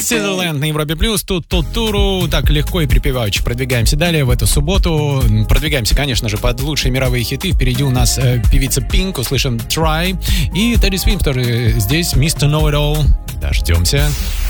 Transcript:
Сизерленд на Европе Плюс, тут туру, так легко и припеваючи продвигаемся далее в эту субботу. Продвигаемся, конечно же, под лучшие мировые хиты. Впереди у нас певица Pink, услышим Try. И Teddy Swims тоже здесь, Mr. Know It All. Дождемся.